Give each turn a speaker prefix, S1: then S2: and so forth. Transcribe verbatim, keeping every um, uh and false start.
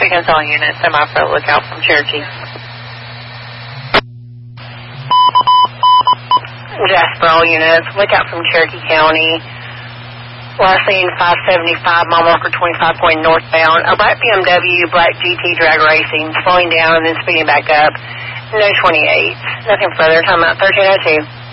S1: Chickens all units, semi-pro lookout from Cherokee. Jasper all units, lookout from Cherokee County. Last seen five seventy-five, mile marker twenty-five point northbound. A black B M W, black G T drag racing, slowing down and then speeding back up. No twenty-eight. Nothing further. Time out thirteen oh two.